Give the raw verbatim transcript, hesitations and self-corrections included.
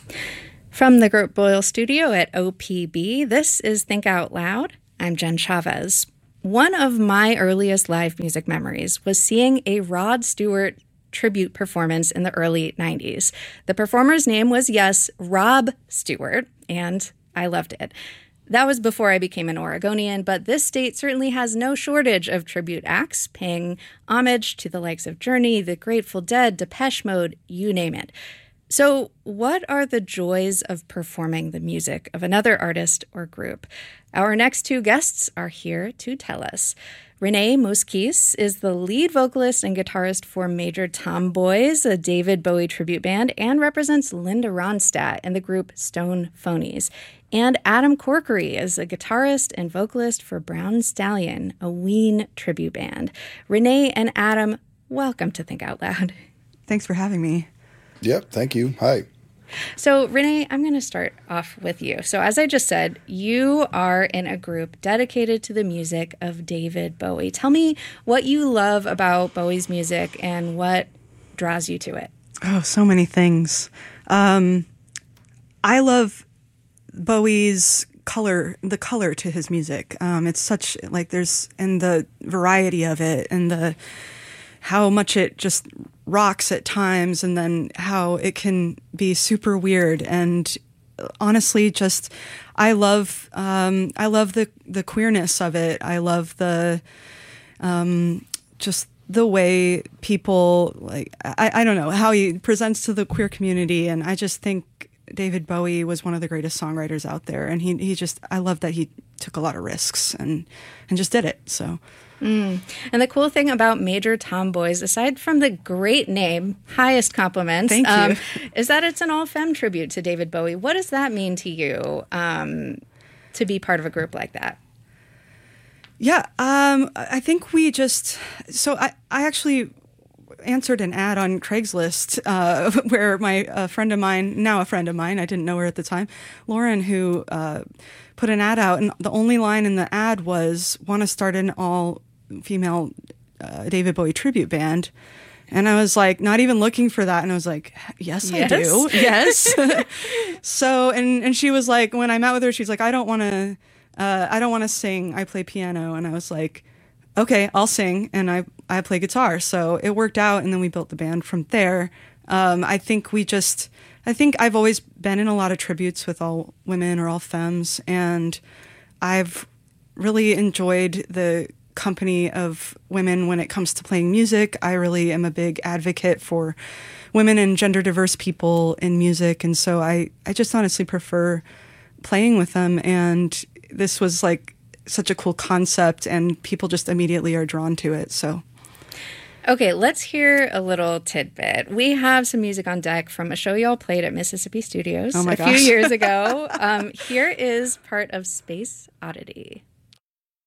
From the Gert Boyle studio at O P B, this is Think Out Loud. I'm Jen Chavez. One of my earliest live music memories was seeing a Rod Stewart tribute performance in the early nineties. The performer's name was, yes, Rob Stewart, and I loved it. That was before I became an Oregonian, but this state certainly has no shortage of tribute acts paying homage to the likes of Journey, The Grateful Dead, Depeche Mode, you name it. So what are the joys of performing the music of another artist or group? Our next two guests are here to tell us. Renee Mouskis is the lead vocalist and guitarist for Major Tom Boys, a David Bowie tribute band, and represents Linda Ronstadt in the group Stone Phonies. And Adam Corkery is a guitarist and vocalist for Brown Stallion, a Ween tribute band. Renee and Adam, welcome to Think Out Loud. Thanks for having me. Yep, thank you. Hi. So, Renee, I'm going to start off with you. So, as I just said, you are in a group dedicated to the music of David Bowie. Tell me what you love about Bowie's music and what draws you to it. Oh, so many things. Um, I love Bowie's color, the color to his music. Um, it's such, like, there's, and the variety of it, and the, how much it just rocks at times, and then how it can be super weird. And honestly, just I love um, I love the the queerness of it. I love the um, just the way people, like, I, I don't know, how he presents to the queer community. And I just think David Bowie was one of the greatest songwriters out there. And he he just I love that he took a lot of risks and and just did it. So. Mm. And the cool thing about Major Tom Boys, aside from the great name, highest compliments, Thank you. Um, is that it's an all-femme tribute to David Bowie. What does that mean to you, um, to be part of a group like that? Yeah, um, I think we just, so I, I actually answered an ad on Craigslist uh, where my a friend of mine, now a friend of mine, I didn't know her at the time, Lauren, who uh, put an ad out, and the only line in the ad was, want to start an all-female uh, David Bowie tribute band. And I was like, not even looking for that. And I was like, yes, yes. I do. Yes. So, and, and she was like, when I met with her, she's like, I don't want to, uh, I don't want to sing. I play piano. And I was like, okay, I'll sing. And I, I play guitar. So it worked out. And then we built the band from there. Um, I think we just, I think I've always been in a lot of tributes with all women or all femmes. And I've really enjoyed the company of women when it comes to playing music. I really am a big advocate for women and gender diverse people in music. And so I, I just honestly prefer playing with them. And this was like such a cool concept, and people just immediately are drawn to it. So. Okay, let's hear a little tidbit. We have some music on deck from a show y'all played at Mississippi Studios oh my a gosh. few years ago. Um, here is part of Space Oddity.